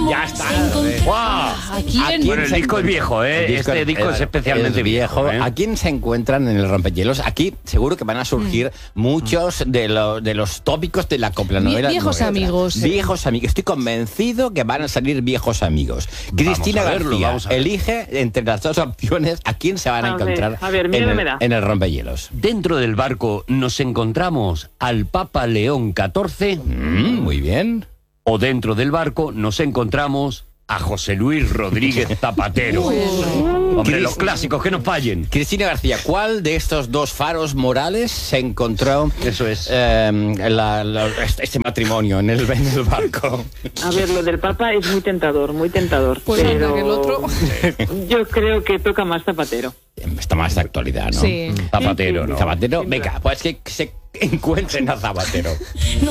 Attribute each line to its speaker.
Speaker 1: Ya está.
Speaker 2: ¡Wow!
Speaker 1: ¿A quién?
Speaker 2: Bueno, el disco es viejo, ¿eh? Este disco es especialmente viejo, ¿eh?
Speaker 3: ¿A quién se encuentran en el rompehielos? Aquí seguro que van a surgir muchos de los tópicos de la copla-novela.
Speaker 1: Viejos amigos.
Speaker 3: Viejos amigos. Estoy convencido que van a salir viejos amigos. Cristina García elige entre las dos opciones a quién se van a encontrar en el rompehielos.
Speaker 2: Dentro del barco nos encontramos al Papa León XIV.
Speaker 3: Muy bien.
Speaker 2: O dentro del barco nos encontramos a José Luis Rodríguez Zapatero. Hombre, los clásicos, que no fallen.
Speaker 3: Cristina García, ¿cuál de estos dos faros morales se encontró este matrimonio en el barco?
Speaker 4: A ver, lo del Papa es muy tentador,
Speaker 1: Pues
Speaker 4: pero
Speaker 1: que el otro...
Speaker 4: yo creo que toca más Zapatero.
Speaker 3: Está más de actualidad, ¿no?
Speaker 1: Sí.
Speaker 3: Zapatero, ¿no? Zapatero,
Speaker 4: Sin
Speaker 3: venga,
Speaker 4: duda.
Speaker 3: pues que se encuentren a Zapatero.